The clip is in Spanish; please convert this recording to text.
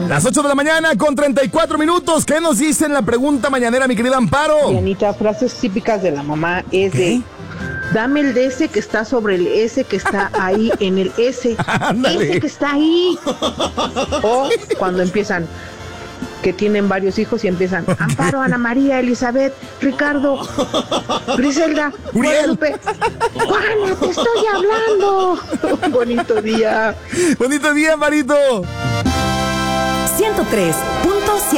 Las 8 de la mañana con 34 minutos. ¿Qué nos dice en la pregunta mañanera, mi querida Amparo? Dianita, frases típicas de la mamá es de: dame el DS que está sobre el S que está ahí en el S. Ándale. Ese que está ahí. O cuando empiezan, que tienen varios hijos y empiezan: Amparo, Ana María, Elizabeth, Ricardo, Griselda, Uriel. Guadalupe. Juana, te estoy hablando. Bonito día. Bonito día, Marito. 103.7